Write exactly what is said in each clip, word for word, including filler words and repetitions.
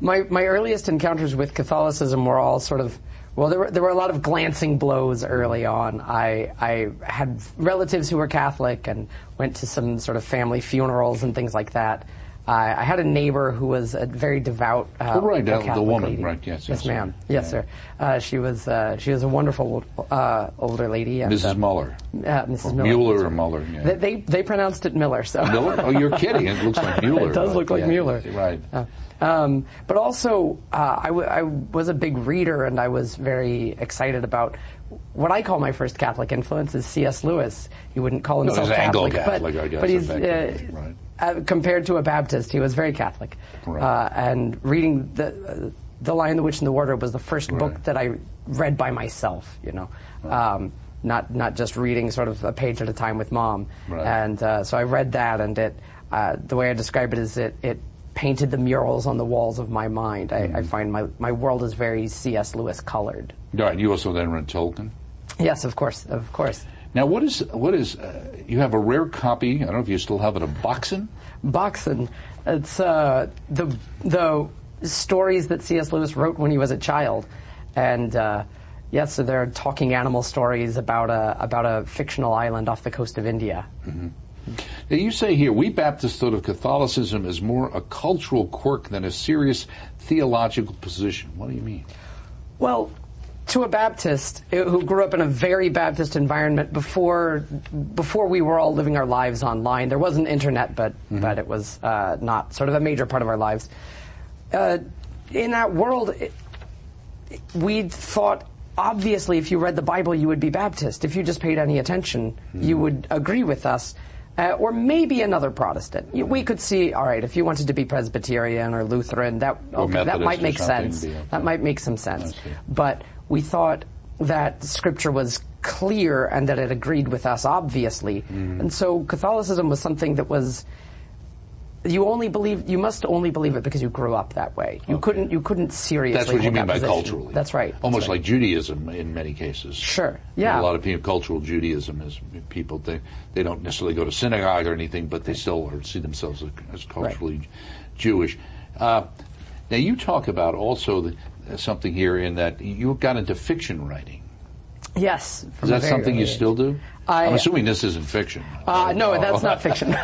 My my earliest encounters with Catholicism were all sort of, well, there were there were a lot of glancing blows early on. I I had relatives who were Catholic and went to some sort of family funerals and things like that. Uh, I had a neighbor who was a very devout uh, oh, right, uh, Catholic the woman, lady. right? Yes, yes, yes ma'am. Yes, yeah. sir. Uh, she was uh, she was a wonderful uh, older lady. And, Missus Uh, Muller. Uh, Missus Or Miller. Mueller or Muller. Yeah. They, they they pronounced it Miller. So Miller? Oh, you're kidding! It looks like Mueller. It does right? look like yeah, Mueller. Right. Uh, um, but also, uh, I, w- I was a big reader, and I was very excited about what I call my first Catholic influence is C S Lewis. He wouldn't call himself no, he's Catholic, Anglo-Catholic, but, I guess, but he's uh, uh, right. uh, compared to a Baptist, he was very Catholic. Right. Uh, and reading the uh, the Lion, the Witch, and the Wardrobe was the first Right. book that I read by myself. You know. Right. Um, not not just reading sort of a page at a time with mom. Right. And uh, so I read that, and it uh, the way I describe it is it, it painted the murals on the walls of my mind. I, mm-hmm. I find my, my world is very C S Lewis colored. Right. You also then read Tolkien? Yes, of course, of course. Now, what is what is uh, you have a rare copy? I don't know if you still have it. Of Boxen. Boxen. It's uh, the the stories that C S Lewis wrote when he was a child, and uh, yes, so they're talking animal stories about a about a fictional island off the coast of India. Mm-hmm. Now you say here, we Baptists thought of Catholicism as more a cultural quirk than a serious theological position. What do you mean? Well, to a Baptist who grew up in a very Baptist environment before before we were all living our lives online, there was an internet, but mm-hmm. but it was uh, not sort of a major part of our lives. Uh, in that world, it, we thought, obviously, if you read the Bible, you would be Baptist. If you just paid any attention, mm-hmm. you would agree with us. Uh, or maybe another Protestant. You, we could see, all right, if you wanted to be Presbyterian or Lutheran, that okay, that might make sense. Okay. That might make some sense. But we thought that Scripture was clear and that it agreed with us, obviously. Mm. And so Catholicism was something that was, you only believe, you must only believe it because you grew up that way. You okay. couldn't, you couldn't seriously. That's what you mean by position. culturally. That's right. Almost That's right. like Judaism in many cases. Sure. Yeah. A lot of people, cultural Judaism is people they they don't necessarily go to synagogue or anything, but they still are, see themselves as, as culturally right. Jewish. Uh, now you talk about also the, uh, something here in that you got into fiction writing. Yes. Is that something you age. still do? I, I'm assuming this isn't fiction. Uh, no, that's not fiction.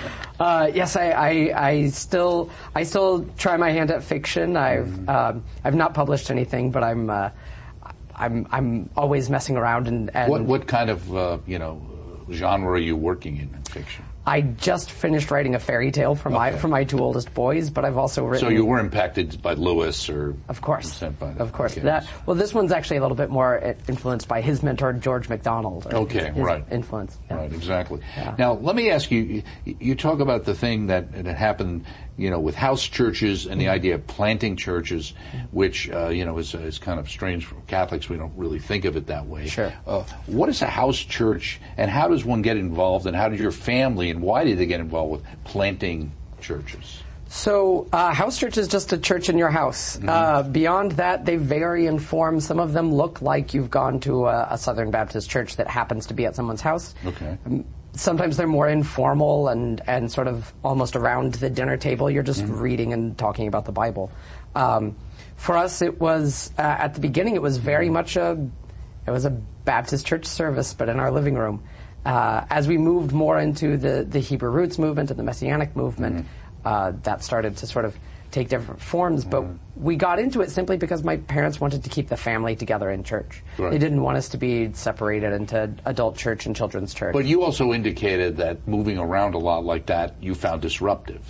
uh, yes, I, I, I still, I still try my hand at fiction. I've, mm-hmm. um, I've not published anything, but I'm, uh, I'm, I'm always messing around and. and what, what kind of, uh, you know, genre are you working in in fiction? I just finished writing a fairy tale for my okay. for my two oldest boys, but I've also written. So you were impacted by Lewis, or of course, by of course. That, well, this one's actually a little bit more influenced by his mentor George MacDonald. Okay, his, his right. Influence. Yeah. Right, exactly. Yeah. Now, let me ask you. You talk about the thing that, that happened, you know, with house churches and the mm-hmm. idea of planting churches, which uh, you know is is kind of strange for Catholics. We don't really think of it that way. Sure. Uh, what is a house church, and how does one get involved, and how did your family, and why did they get involved with planting churches? So, uh, house church is just a church in your house. Mm-hmm. Uh, beyond that, they vary in form. Some of them look like you've gone to a, a Southern Baptist church that happens to be at someone's house. Okay. Um, sometimes they're more informal and, and sort of almost around the dinner table. You're just mm-hmm. reading and talking about the Bible. Um, for us, it was, uh, at the beginning, it was very much a, it was a Baptist church service, but in our living room. Uh, as we moved more into the, the Hebrew Roots movement and the Messianic movement, mm-hmm. uh, that started to sort of take different forms. But mm-hmm. we got into it simply because my parents wanted to keep the family together in church. Right. They didn't want us to be separated into adult church and children's church. But you also indicated that moving around a lot like that you found disruptive.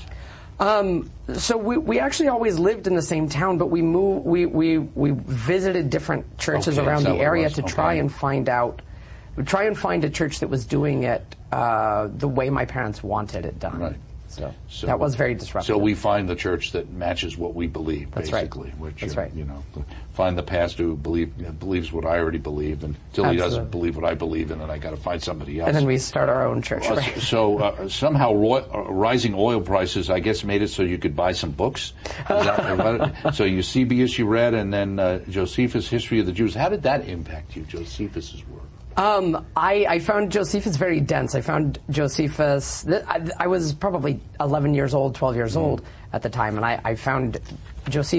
Um, so we, we actually always lived in the same town, but we moved, we, we, we visited different churches okay, around the area to okay. try and find out try and find a church that was doing it uh, the way my parents wanted it done. Right. So, so that was very disruptive. So we find the church that matches what we believe, That's basically. Right. Which, That's uh, right. You know, find the pastor who believe, believes what I already believe, and until he Absolutely. doesn't believe what I believe, and then I got to find somebody else. And then we start our own church. Uh, right? So uh, somehow ro- uh, rising oil prices, I guess, made it so you could buy some books. Is that, so Eusebius you read, and then uh, Josephus' History of the Jews. How did that impact you, Josephus' work? Um, I, I found Josephus very dense. I found Josephus, th- I, I was probably eleven years old, twelve years mm. old at the time, and I, I found Josephus